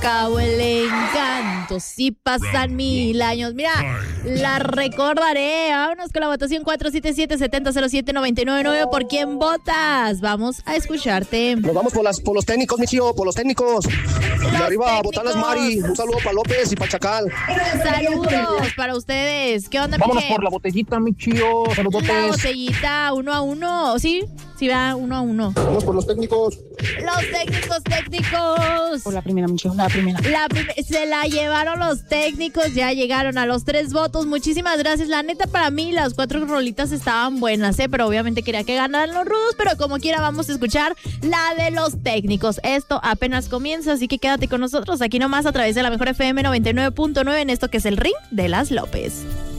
acabó el encanto, si pasan 1000 años. Mira, la recordaré. Vámonos con la votación 477-7007-999. ¿Por quién votas? Vamos a escucharte. Nos vamos por los técnicos, mi tío, por los técnicos. De arriba, botanas Mari. Un saludo para López y para Chacal. Saludos para ustedes. ¿Qué onda, Vámonos Miche? por la botellita, mi chío. Saludotes. La botellita 1-1. ¿Sí? Sí, va 1-1. Vamos por los técnicos. Los técnicos. Por la primera, mi chío, la primera. Se la llevaron los técnicos, ya llegaron a los 3 votos. Muchísimas gracias. La neta, para mí las 4 rolitas estaban buenas, pero obviamente quería que ganaran los rudos, pero como quiera vamos a escuchar la de los técnicos. Esto apenas comienza, así que quédate con nosotros aquí nomás a través de la Mejor FM 99.9 en esto que es el Ring de las López.